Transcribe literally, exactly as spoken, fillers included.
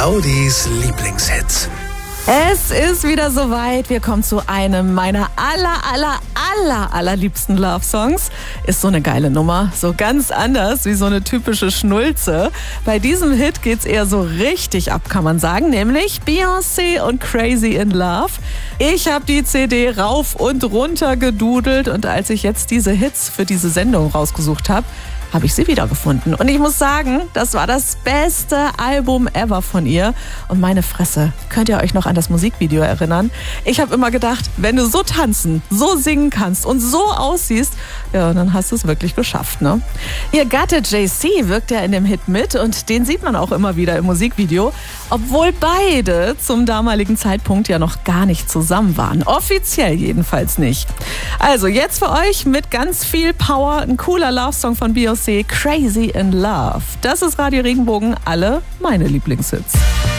Claudis Lieblingshits. Es ist wieder soweit. Wir kommen zu einem meiner aller, aller, aller, allerliebsten Love-Songs. Ist so eine geile Nummer. So ganz anders wie so eine typische Schnulze. Bei diesem Hit geht's eher so richtig ab, kann man sagen. Nämlich Beyoncé und Crazy in Love. Ich habe die C D rauf und runter gedudelt. Und als ich jetzt diese Hits für diese Sendung rausgesucht habe, habe ich sie wiedergefunden. Und ich muss sagen, das war das beste Album ever von ihr. Und meine Fresse, könnt ihr euch noch an das Musikvideo erinnern? Ich habe immer gedacht, wenn du so tanzen, so singen kannst und so aussiehst, ja, dann hast du es wirklich geschafft, ne? Ihr Gatte Jay Z wirkt ja in dem Hit mit und den sieht man auch immer wieder im Musikvideo, obwohl beide zum damaligen Zeitpunkt ja noch gar nicht zusammen waren. Offiziell jedenfalls nicht. Also jetzt für euch mit ganz viel Power ein cooler Love-Song von Beyoncé, Crazy in Love. Das ist Radio Regenbogen, alle meine Lieblingshits.